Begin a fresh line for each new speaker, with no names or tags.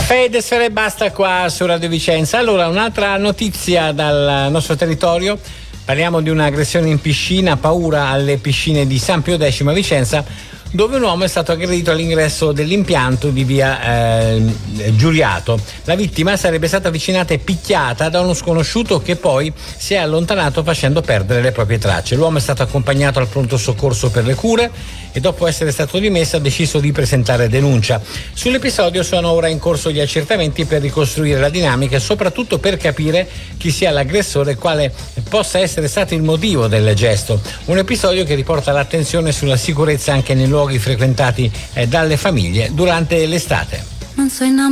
Fedez e basta qua su Radio Vicenza. Allora, un'altra notizia dal nostro territorio. Parliamo di un'aggressione in piscina, paura alle piscine di San Pio X a Vicenza, dove un uomo è stato aggredito all'ingresso dell'impianto di via Giuriato. La vittima sarebbe stata avvicinata e picchiata da uno sconosciuto che poi si è allontanato facendo perdere le proprie tracce. L'uomo è stato accompagnato al pronto soccorso per le cure e dopo essere stato dimesso ha deciso di presentare denuncia. Sull'episodio sono ora in corso gli accertamenti per ricostruire la dinamica e soprattutto per capire chi sia l'aggressore e quale possa essere stato il motivo del gesto. Un episodio che riporta l'attenzione sulla sicurezza anche nei luoghi frequentati dalle famiglie durante l'estate.
Non soy